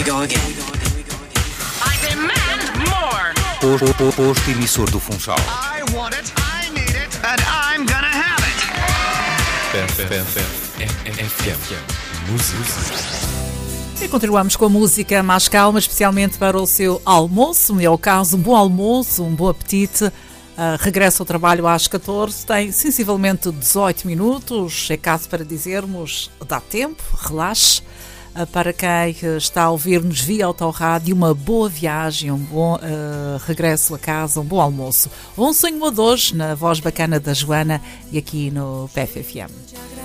go again. I demand more. Posto emissor do Funchal. I want it, I need it, and I'm gonna have it. FM. Música. E continuamos com a música mais calma, especialmente para o seu almoço. No meu caso, um bom almoço, um bom apetite. Regresso ao trabalho às 14, tem sensivelmente 18 minutos. É caso para dizermos, dá tempo, relaxe. Para quem está a ouvir-nos via autorrádio, uma boa viagem, um bom regresso a casa, um bom almoço. Um sonho de hoje, na voz bacana da Joana e aqui no PFFM.